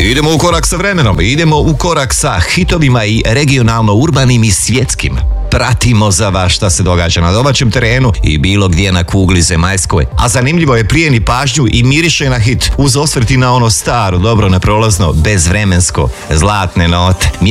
Idemo u korak sa vremenom, idemo u korak sa hitovima i regionalno-urbanim i svjetskim. Pratimo za vas šta se događa na domaćem terenu i bilo gdje na kugli zemaljskoj. A zanimljivo je plijeni pažnju i miriše na hit uz osvrti na ono staro, dobro neprolazno, bezvremensko, zlatne note.